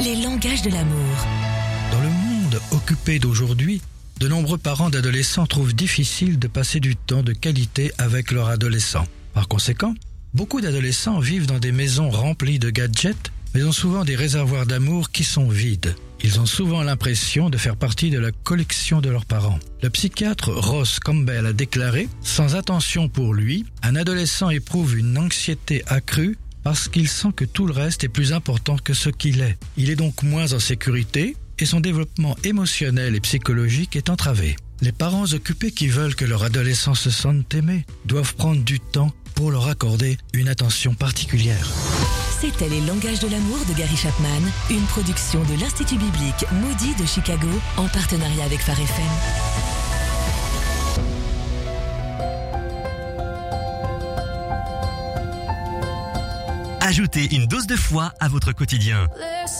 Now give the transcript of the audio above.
les langages de l'amour. Dans le monde occupé d'aujourd'hui, de nombreux parents d'adolescents trouvent difficile de passer du temps de qualité avec leur adolescent. Par conséquent, beaucoup d'adolescents vivent dans des maisons remplies de gadgets, mais ont souvent des réservoirs d'amour qui sont vides. Ils ont souvent l'impression de faire partie de la collection de leurs parents. Le psychiatre Ross Campbell a déclaré « Sans attention pour lui, un adolescent éprouve une anxiété accrue parce qu'il sent que tout le reste est plus important que ce qu'il est. Il est donc moins en sécurité et son développement émotionnel et psychologique est entravé. » Les parents occupés qui veulent que leur adolescent se sente aimé doivent prendre du temps pour leur accorder une attention particulière. C'était Les langages de l'amour de Gary Chapman, une production de l'Institut biblique Moody de Chicago en partenariat avec Phare FM. Ajoutez une dose de foi à votre quotidien.